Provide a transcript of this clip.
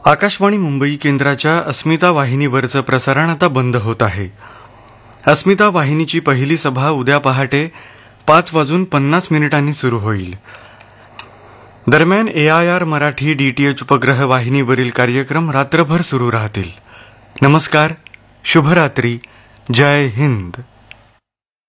आकाशवाणी मुंबई केंद्राच्या अस्मिता वाहिनीवरचं प्रसारण आता बंद होत आहे. अस्मिता वाहिनीची पहिली सभा उद्या पहाटे 5:50 सुरू होईल. दरम्यान AIR मराठी DTH उपग्रह वाहिनीवरील कार्यक्रम रात्रभर सुरू राहतील. नमस्कार, शुभरात्री, जय हिंद.